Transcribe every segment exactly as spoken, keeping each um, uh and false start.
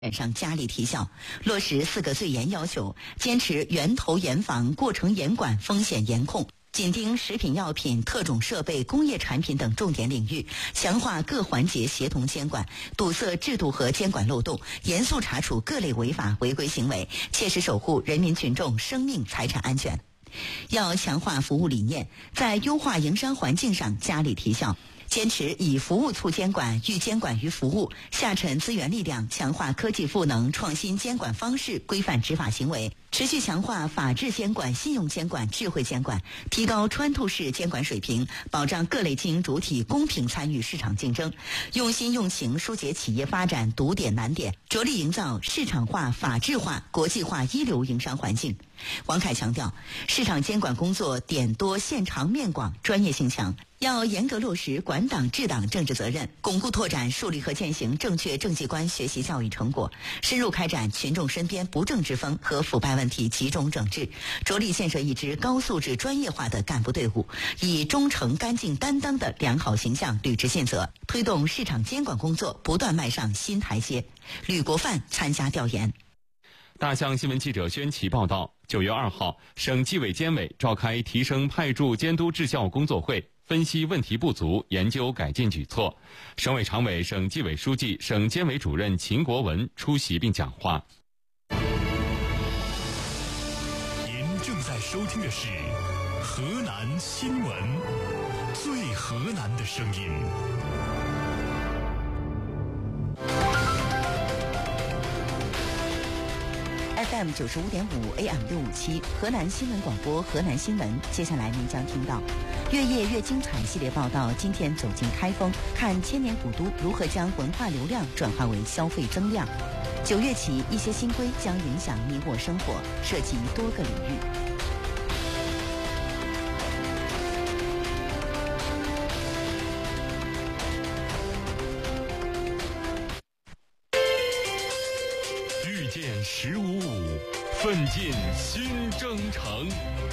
上加力提效，落实四个最严要求，坚持源头严防、过程严管、风险严控，紧盯食品药品、特种设备、工业产品等重点领域，强化各环节协同监管，堵塞制度和监管漏洞，严肃查处各类违法违规行为，切实守护人民群众生命财产安全。要强化服务理念，在优化营商环境上加力提效，坚持以服务促监管，寓监管于服务，下沉资源力量，强化科技赋能，创新监管方式，规范执法行为，持续强化法治监管、信用监管、智慧监管，提高穿透式监管水平，保障各类经营主体公平参与市场竞争，用心用情疏解企业发展堵点难点，着力营造市场化、法治化、国际化一流营商环境。王凯强调，市场监管工作点多线长面广，专业性强，要严格落实管党治党政治责任，巩固拓展树立和践行正确政绩观学习教育成果，深入开展群众身边不正之风和腐败问题集中整治，着力建设一支高素质专业化的干部队伍，以忠诚干净担当的良好形象履职尽责，推动市场监管工作不断迈上新台阶。吕国范参加调研。 大象新闻记者宣琦报道，九月二号，省纪委监委召开提升派驻监督治校工作会，分析问题不足，研究改进举措。省委常委、省纪委书记、省监委主任秦国文出席并讲话。 您正在收听的是河南新闻，最河南的声音。 F M 九十五点五 A M 六五七河南新闻广播河南新闻，接下来您将听到越夜越精彩系列报道。今天走进开封，看千年古都如何将文化流量转化为消费增量。九月起，一些新规将影响你我生活，涉及多个领域。 十五五，奋进新征程。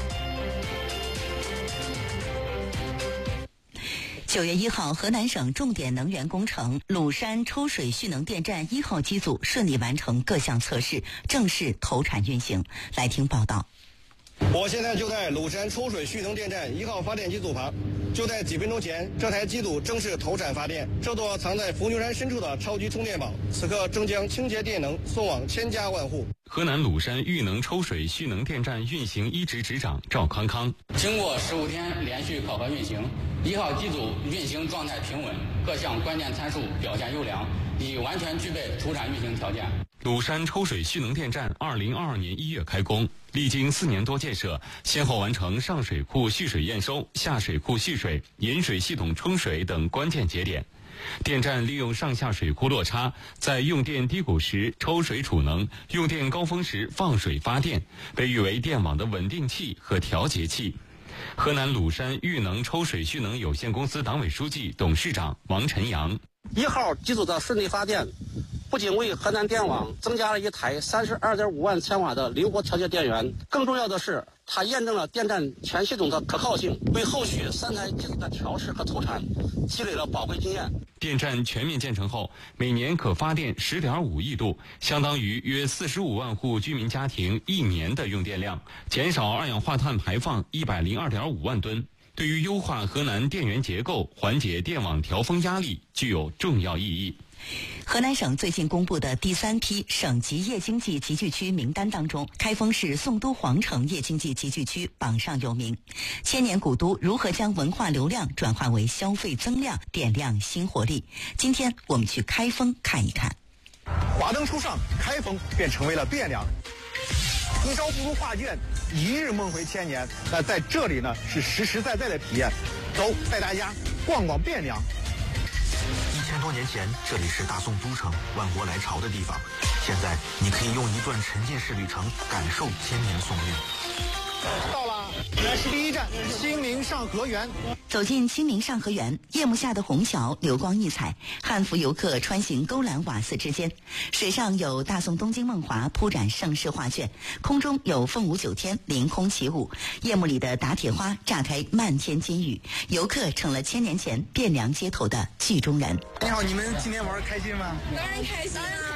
九月一号，河南省重点能源工程鲁山抽水蓄能电站一号机组顺利完成各项测试，正式投产运行。来听报道。 我现在就在鲁山抽水蓄能电站一号发电机组旁，就在几分钟前，这台机组正式投产发电。这座藏在伏牛山深处的超级充电宝，此刻正将清洁电能送往千家万户。 河南鲁山豫能抽水蓄能电站运行一值执掌赵康康， 经过十五天连续考核运行，一号机组运行状态平稳，各项关键参数表现优良，已完全具备投产运行条件。 鲁山抽水蓄能电站二零二二年一月开工，历经四年多建设，先后完成上水库蓄水验收、下水库蓄水、引水系统冲水等关键节点。电站利用上下水库落差，在用电低谷时抽水储能，用电高峰时放水发电，被誉为电网的稳定器和调节器。河南鲁山豫能抽水蓄能有限公司党委书记、董事长王晨阳， 一号机组的顺利发电，不仅为河南电网增加了一台三十二点五万千瓦的灵活调节电源，更重要的是，它验证了电站全系统的可靠性，为后续三台机组的调试和投产积累了宝贵经验。 电站全面建成后，每年可发电 十点五亿度，相当于约四十五万户居民家庭一年的用电量，减少二氧化碳排放一百零二点五万吨。对于优化河南电源结构、缓解电网调峰压力具有重要意义。 河南省最近公布的第三批省级夜经济集聚区名单当中，开封市宋都皇城夜经济集聚区榜上有名。千年古都如何将文化流量转化为消费增量，点亮新活力？今天我们去开封看一看。 华灯初上，开封便成为了汴梁。一朝不如画卷，一日梦回千年。那在这里呢，是实实在在的体验。走，带大家逛逛汴梁。 一千多年前，这里是大宋都城，万国来朝的地方。现在，你可以用一段沉浸式旅程感受千年宋韵。 到了，来是第一站清明上河园。 走进清明上河园，夜幕下的虹桥流光溢彩，汉服游客穿行勾栏瓦肆之间，水上有大宋东京梦华铺展盛世画卷，空中有凤舞九天凌空起舞，夜幕里的打铁花炸开漫天金雨，游客成了千年前汴梁街头的剧中人。 你好，你们今天玩开心吗？ 当然开心啊！